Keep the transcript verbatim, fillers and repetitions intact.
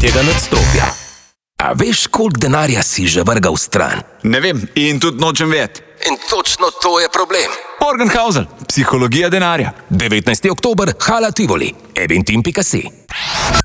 tretjega nadstropja. A veš, koliko denarja si že vrgal stran? Ne vem in tudi nočem vedeti. In točno to je problem. Morgan Housel, psihologija denarja. devetnajsti oktober, Hala Tivoli, eventim pika si.